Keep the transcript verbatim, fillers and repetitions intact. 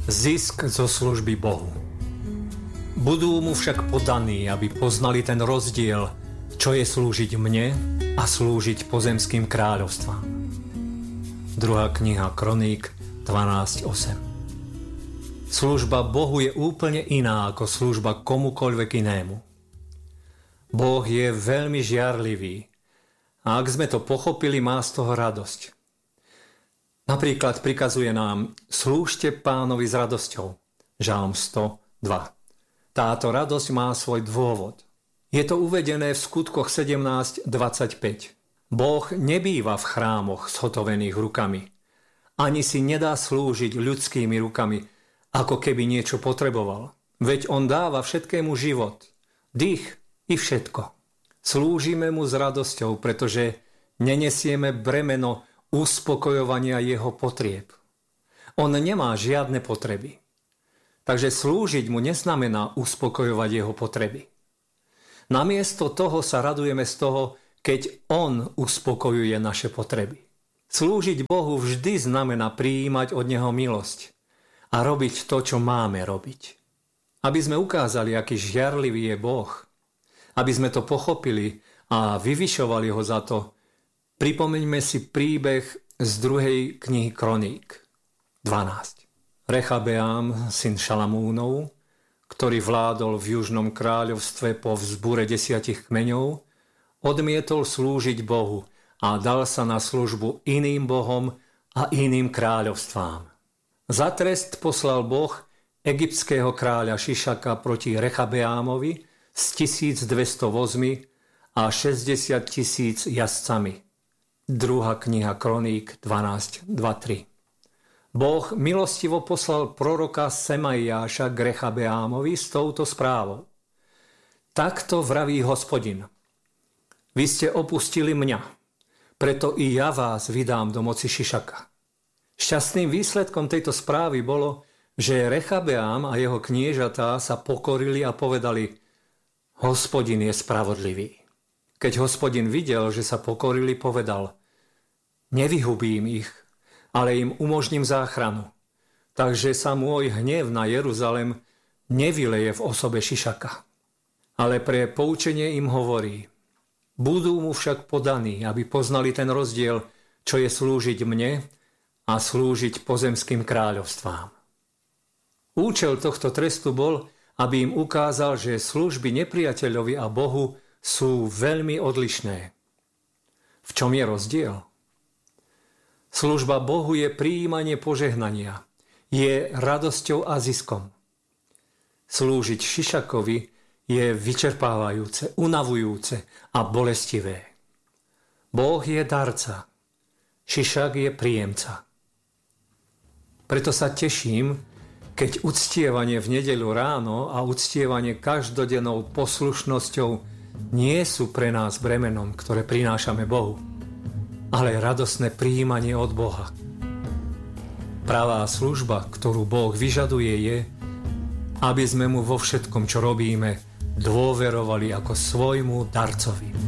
Zisk zo služby Bohu. Budú mu však podaní, aby poznali ten rozdiel, čo je slúžiť mne a slúžiť pozemským kráľovstvám. Druhá kniha Kroník dvanásť osem. Služba Bohu je úplne iná ako služba komukoľvek inému. Boh je veľmi žiarlivý a ak sme to pochopili, má z toho radosť. Napríklad prikazuje nám: slúžte Pánovi s radosťou. Žalm sto dva. Táto radosť má svoj dôvod. Je to uvedené v Skutkoch sedemnásť dvadsaťpäť. Boh nebýva v chrámoch zhotovených rukami. Ani si nedá slúžiť ľudskými rukami, ako keby niečo potreboval. Veď on dáva všetkému život, dých i všetko. Slúžime mu s radosťou, pretože nenesieme bremeno uspokojovania jeho potrieb. On nemá žiadne potreby. Takže slúžiť mu neznamená uspokojovať jeho potreby. Namiesto toho sa radujeme z toho, keď on uspokojuje naše potreby. Slúžiť Bohu vždy znamená prijímať od neho milosť a robiť to, čo máme robiť. Aby sme ukázali, aký žiarlivý je Boh, aby sme to pochopili a vyvyšovali ho za to, pripomeňme si príbeh z druhej knihy Kroník dvanásť. Rechabeám, syn Šalamúnov, ktorý vládol v južnom kráľovstve po vzbure desiatich kmeňov, odmietol slúžiť Bohu a dal sa na službu iným bohom a iným kráľovstvám. Za trest poslal Boh egyptského kráľa Šišaka proti Rechabeámovi s tisícdvesto vozmi a šesťdesiat tisíc jazdcami. Druhá kniha Kroník dvanásť dva tri. Boh milostivo poslal proroka Semaiáša k Rechabeámovi s touto správou. Takto vraví Hospodin: vy ste opustili mňa, preto i ja vás vydám do moci Šišaka. Šťastným výsledkom tejto správy bolo, že Rechabeám a jeho kniežatá sa pokorili a povedali: Hospodin je spravodlivý. Keď Hospodin videl, že sa pokorili, povedal: nevyhubím ich, ale im umožním záchranu. Takže sa môj hnev na Jeruzalem nevyleje v osobe Šišaka. Ale pre poučenie im hovorí: budú mu však podaní, aby poznali ten rozdiel, čo je slúžiť mne a slúžiť pozemským kráľovstvám. Účel tohto trestu bol, aby im ukázal, že služby nepriateľovi a Bohu sú veľmi odlišné. V čom je rozdiel? Služba Bohu je prijímanie požehnania, je radosťou a ziskom. Slúžiť Šišakovi je vyčerpávajúce, unavujúce a bolestivé. Boh je darca, Šišak je príjemca. Preto sa teším, keď uctievanie v nedeľu ráno a uctievanie každodennou poslušnosťou nie sú pre nás bremenom, ktoré prinášame Bohu, ale radosné prijímanie od Boha. Pravá služba, ktorú Boh vyžaduje, je, aby sme mu vo všetkom, čo robíme, dôverovali ako svojmu darcovi.